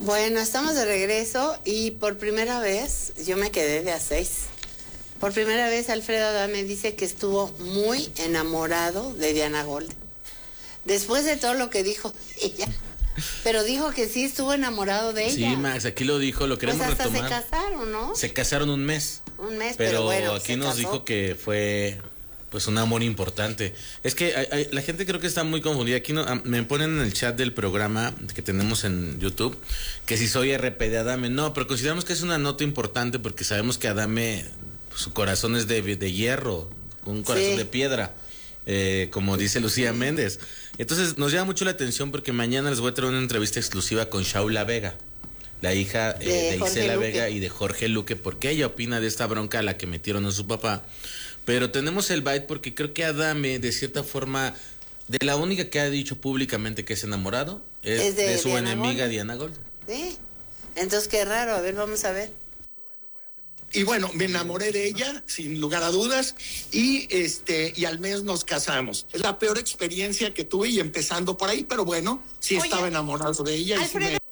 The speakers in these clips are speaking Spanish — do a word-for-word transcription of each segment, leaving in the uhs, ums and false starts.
Bueno, estamos de regreso y por primera vez yo me quedé de a seis. Por primera vez Alfredo Adame dice que estuvo muy enamorado de Diana Golden. Después de todo lo que dijo ella. Pero dijo que sí estuvo enamorado de ella. Sí, Max, aquí lo dijo, lo queremos pues hasta retomar. se casaron, ¿no? Se casaron un mes. Un mes, pero, pero bueno, aquí se nos casó. dijo que fue pues un amor importante. Es que hay, hay, la gente creo que está muy confundida. Aquí no, me ponen en el chat del programa que tenemos en YouTube que si soy R P de Adame. No, pero consideramos que es una nota importante porque sabemos que Adame, su corazón es de, de hierro, un corazón sí. de piedra. Eh, como dice Lucía Méndez. Entonces nos llama mucho la atención porque mañana les voy a traer una entrevista exclusiva con Shaula Vega, la hija eh, de, de Isela Vega y de Jorge Luque, porque ella opina de esta bronca a la que metieron a su papá. Pero tenemos el bite porque creo que Adame, de cierta forma, de la única que ha dicho públicamente que es enamorado es, es de, de su Diana enemiga Golden. Diana Golden. Sí, entonces qué raro, a ver, vamos a ver. Y bueno, me enamoré de ella, sin lugar a dudas, y este y al mes nos casamos. Es la peor experiencia que tuve, y empezando por ahí, pero bueno, sí Oye, estaba enamorado de ella. Alfredo, y sí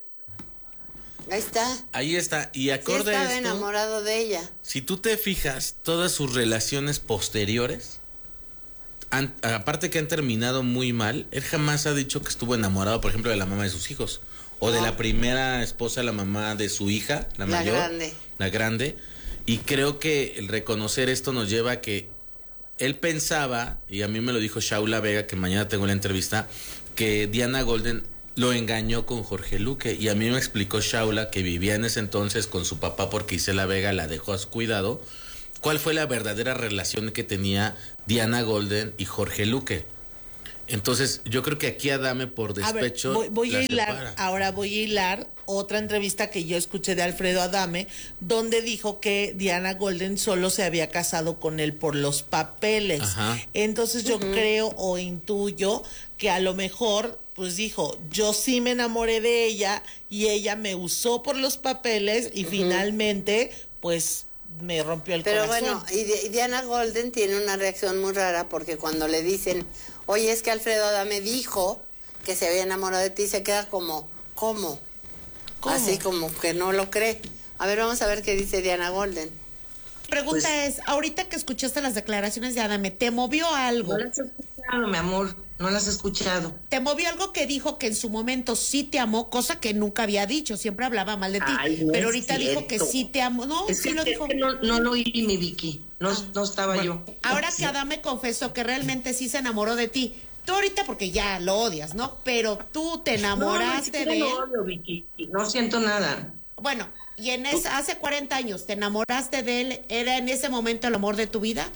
me... Ahí está. Ahí está, y acorde sí estaba a esto, enamorado de ella. Si tú te fijas, todas sus relaciones posteriores, han, aparte que han terminado muy mal, él jamás ha dicho que estuvo enamorado, por ejemplo, de la mamá de sus hijos, o no. de la primera esposa, la mamá de su hija, la, la mayor, grande. la grande. Y creo que el reconocer esto nos lleva a que él pensaba, y a mí me lo dijo Shaula Vega, que mañana tengo la entrevista, que Diana Golden lo engañó con Jorge Luque. Y a mí me explicó Shaula que vivía en ese entonces con su papá porque Isela Vega la dejó a su cuidado. ¿Cuál fue la verdadera relación que tenía Diana Golden y Jorge Luque? Entonces, yo creo que aquí Adame por despecho. A ver, voy, voy a hilar, separa. ahora voy a hilar otra entrevista que yo escuché de Alfredo Adame, donde dijo que Diana Golden solo se había casado con él por los papeles. Ajá. Entonces yo uh-huh. creo o intuyo que a lo mejor, pues dijo, yo sí me enamoré de ella y ella me usó por los papeles y uh-huh. finalmente, pues me rompió el Pero corazón. Pero bueno, y Diana Golden tiene una reacción muy rara porque cuando le dicen, oye, es que Alfredo Adame dijo que se había enamorado de ti, se queda como, ¿cómo? ¿Cómo? Así como que no lo cree. A ver, vamos a ver qué dice Diana Golden. Pregunta pues, es, ahorita que escuchaste las declaraciones de Adame, ¿te movió algo? No las he escuchado, mi amor, no las he escuchado. ¿Te movió algo que dijo que en su momento sí te amó, cosa que nunca había dicho, siempre hablaba mal de ti, Ay, no pero ahorita cierto. dijo que sí te amó? No, es sí que, lo es dijo. que no, no lo oí, mi Vicky, no, ah, no estaba bueno, yo. Ahora que Adame confesó que realmente sí se enamoró de ti, tú ahorita porque ya lo odias, ¿no? Pero tú te enamoraste no, de él. No, odio, Vicky, no siento nada. Bueno, y en ese, hace cuarenta años, ¿te enamoraste de él? ¿Era en ese momento el amor de tu vida?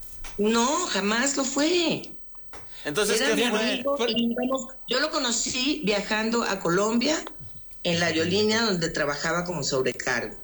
No, jamás lo fue. Entonces, Era ¿qué mi fue? amigo y, vamos, yo lo conocí viajando a Colombia en la aerolínea donde trabajaba como sobrecargo.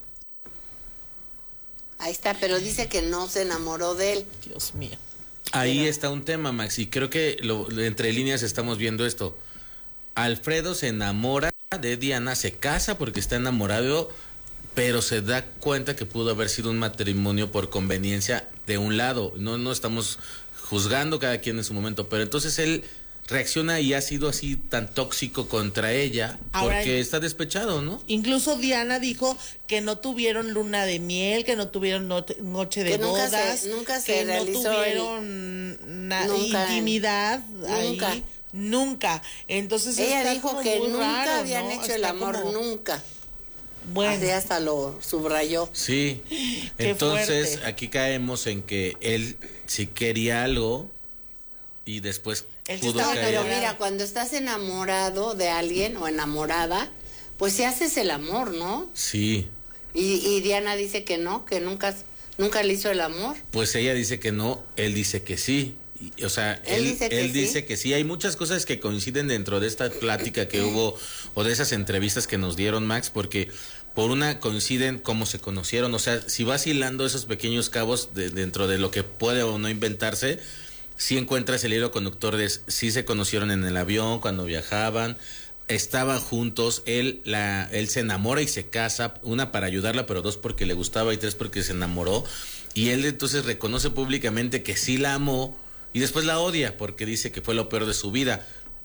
Ahí está, pero dice que no se enamoró de él. Dios mío. Ahí pero... está un tema, Max, y creo que lo, entre líneas estamos viendo esto. Alfredo se enamora de Diana, se casa porque está enamorado, pero se da cuenta que pudo haber sido un matrimonio por conveniencia de un lado. No, no estamos juzgando cada quien en su momento, pero entonces él reacciona y ha sido así tan tóxico contra ella Ahora, porque está despechado, ¿no? Incluso Diana dijo que no tuvieron luna de miel, que no tuvieron no, noche de que nunca bodas, se, nunca se que realizó no tuvieron el... na- nunca, intimidad nunca. ahí, nunca. Entonces ella está dijo como que muy nunca raro, habían ¿no? hecho Está el amor, como... nunca. Bueno. Así hasta lo subrayó. Sí. Qué Entonces fuerte. aquí caemos en que él sí quería algo y después Él pudo estaba caer. Pero mira, cuando estás enamorado de alguien o enamorada, pues si haces el amor, ¿no? Sí. Y, y Diana dice que no, que nunca, nunca le hizo el amor. Pues ella dice que no, él dice que sí. Y, o sea, él, él, dice, que él sí. dice que sí. Hay muchas cosas que coinciden dentro de esta plática que hubo o de esas entrevistas que nos dieron, Max, porque por una coinciden cómo se conocieron. O sea, si vas hilando esos pequeños cabos de, dentro de lo que puede o no inventarse, sí encuentras el hilo conductor de sí se conocieron en el avión cuando viajaban, estaban juntos, él la él se enamora y se casa, una para ayudarla, pero dos porque le gustaba y tres porque se enamoró, y él entonces reconoce públicamente que sí la amó y después la odia porque dice que fue lo peor de su vida.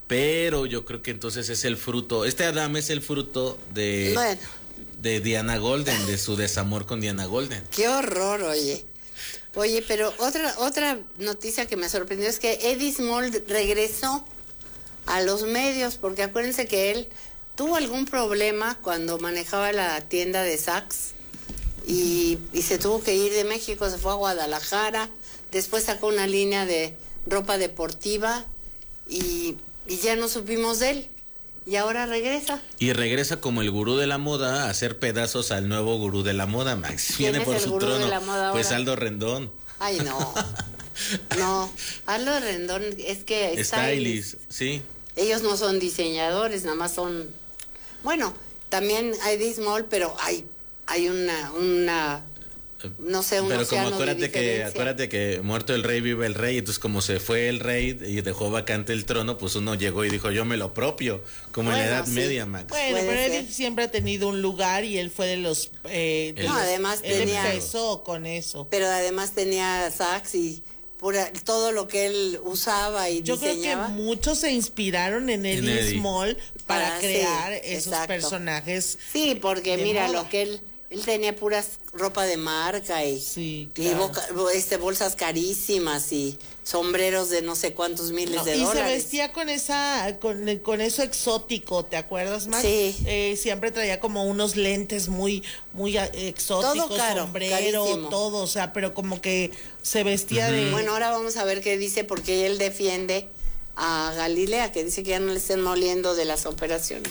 pero yo creo que entonces es el fruto, este Adame es el fruto de, Bueno. de Diana Golden, de su desamor con Diana Golden. Qué horror, oye. Oye, pero otra otra noticia que me sorprendió es que Eddie Small regresó a los medios, porque acuérdense que él tuvo algún problema cuando manejaba la tienda de Saks y, y se tuvo que ir de México, se fue a Guadalajara, después sacó una línea de ropa deportiva y, y ya no supimos de él. Y ahora regresa. Y regresa como el gurú de la moda a hacer pedazos al nuevo gurú de la moda, Max. ¿Quién Viene es por el su gurú de trono. la moda Pues ahora? Aldo Rendón. Ay, no. No, Aldo Rendón es que Stylist, sí. Ellos no son diseñadores, nada más son... Bueno, también hay Eddie Small, pero hay, hay una... una no sé, un Pero como océano de acuérdate que, diferencia. acuérdate que muerto el rey vive el rey, entonces como se fue el rey y dejó vacante el trono, pues uno llegó y dijo yo me lo propio, como en Bueno, la Edad sí. Media, Max. Bueno, Puede pero ser. él siempre ha tenido un lugar y él fue de los... Eh, de Él- No, los- además él tenía- empezó con eso. Pero además tenía Saks y pura, todo lo que él usaba y Yo creo que diseñaba. muchos se inspiraron en En Eddie Eddie. Small para Para- sí, crear esos exacto. personajes. Sí, porque de mira, moda. lo que él... Él tenía puras ropa de marca y, Sí, y claro. boca- este, bolsas carísimas y sombreros de no sé cuántos miles No, de y se dólares. vestía con esa, con, con eso exótico, ¿te acuerdas, Max? Sí. Eh, siempre traía como unos lentes muy, muy ah, exóticos, Todo caro, sombrero, carísimo. todo, o sea, pero como que se vestía de... Bueno, ahora vamos a ver qué dice, porque él defiende a Galilea, que dice que ya no le estén moliendo de las operaciones.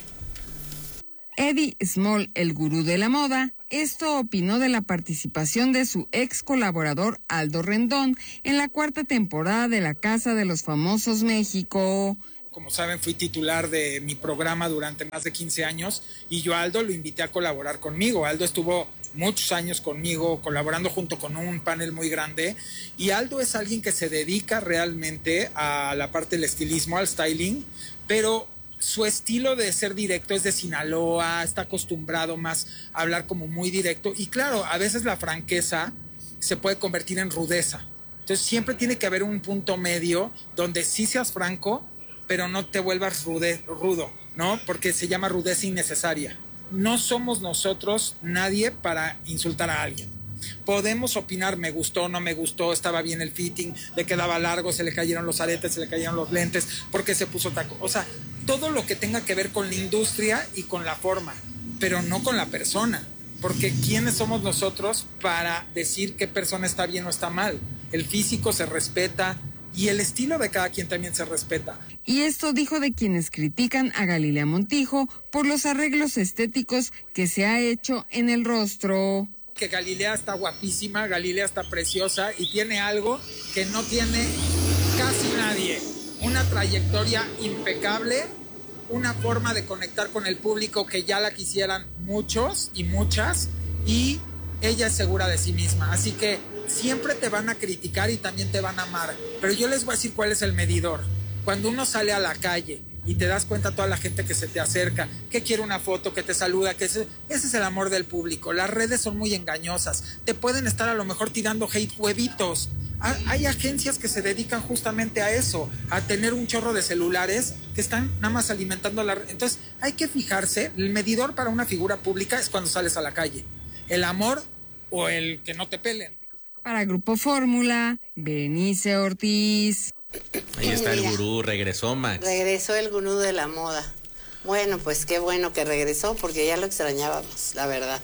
Eddie Small, el gurú de la moda, esto opinó de la participación de su ex colaborador Aldo Rendón en la cuarta temporada de La Casa de los Famosos México. Como saben, fui titular de mi programa durante más de quince años y yo a Aldo lo invité a colaborar conmigo. Aldo estuvo muchos años conmigo colaborando junto con un panel muy grande y Aldo es alguien que se dedica realmente a la parte del estilismo, al styling, pero su estilo de ser directo es de Sinaloa, está acostumbrado más a hablar como muy directo y claro, a veces la franqueza se puede convertir en rudeza. Entonces siempre tiene que haber un punto medio donde sí seas franco, pero no te vuelvas rude, rudo, ¿no? Porque se llama rudeza innecesaria. No somos nosotros nadie para insultar a alguien. Podemos opinar, me gustó, no me gustó, estaba bien el fitting, le quedaba largo, se le cayeron los aretes, se le cayeron los lentes, porque se puso taco. O sea, todo lo que tenga que ver con la industria y con la forma, pero no con la persona. Porque ¿quiénes somos nosotros para decir qué persona está bien o está mal? El físico se respeta y el estilo de cada quien también se respeta. Y esto dijo de quienes critican a Galilea Montijo por los arreglos estéticos que se ha hecho en el rostro. Que Galilea está guapísima, Galilea está preciosa y tiene algo que no tiene casi nadie. Una trayectoria impecable, una forma de conectar con el público que ya la quisieran muchos y muchas y ella es segura de sí misma. Así que siempre te van a criticar y también te van a amar. Pero yo les voy a decir cuál es el medidor. Cuando uno sale a la calle y te das cuenta toda la gente que se te acerca, que quiere una foto, que te saluda, que ese, ese es el amor del público. Las redes son muy engañosas. Te pueden estar a lo mejor tirando hate huevitos. Hay agencias que se dedican justamente a eso, a tener un chorro de celulares que están nada más alimentando la red. Entonces hay que fijarse, el medidor para una figura pública es cuando sales a la calle. El amor o el que no te pelen. Para Grupo Fórmula, Berenice Ortiz. Ahí está el Mira. gurú, regresó Max. Regresó el gurú de la moda. Bueno, pues qué bueno que regresó, porque ya lo extrañábamos, la verdad.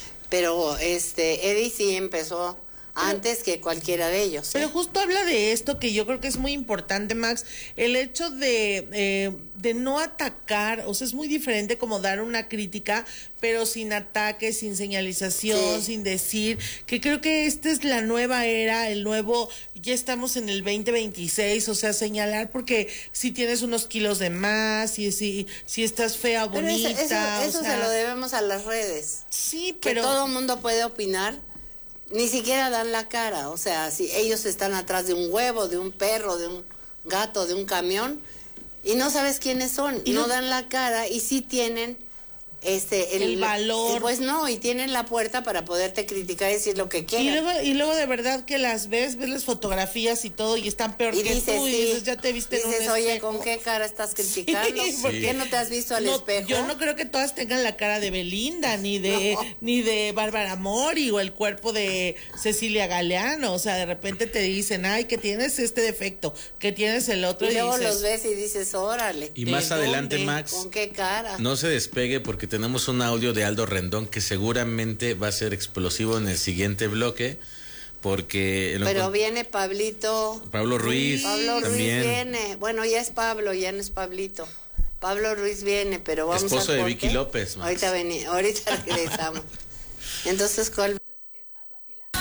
Pero este Eddie sí empezó antes que cualquiera de ellos. ¿eh? Pero justo habla de esto que yo creo que es muy importante, Max, el hecho de, eh, de no atacar, o sea, es muy diferente como dar una crítica, pero sin ataque, sin señalización, Sí. sin decir, que creo que esta es la nueva era, el nuevo, ya estamos en el veinte veintiséis, o sea, señalar porque si tienes unos kilos de más, si, si, si estás fea o Pero eso, bonita, eso, o eso sea, se lo debemos a las redes. sí, Que pero... todo el mundo puede opinar, ni siquiera dan la cara. O sea, si ellos están atrás de un huevo, de un perro, de un gato, de un camión, y no sabes quiénes son, Y no no- dan la cara y sí tienen este el, El valor. Pues no, y tienen la puerta para poderte criticar y decir lo que quieran. Y luego, y luego de verdad que las ves, ves las fotografías y todo y están peor Y que dices, tú y sí, dices, ya te viste en un dices, oye, espejo. ¿con qué cara estás criticando? Sí, ¿Por sí. qué no te has visto al No, espejo? yo no creo que todas tengan la cara de Belinda, ni de, No. ni de Bárbara Mori o el cuerpo de Cecilia Galeano. O sea, de repente te dicen, ay, que tienes este defecto, que tienes el otro. Y luego dices, los ves y dices, órale. Y ¿De más adelante, dónde? Max, ¿Con qué cara? no se despegue porque tenemos un audio de Aldo Rendón que seguramente va a ser explosivo en el siguiente bloque, porque... lo Pero encont- viene Pablito. Pablo Ruiz Pablo Ruiz también. viene. Bueno, ya es Pablo, ya no es Pablito. Pablo Ruiz viene, pero vamos Esposo al de corte. Vicky López, Max. Ahorita vení, ahorita regresamos. Entonces, ¿cuál?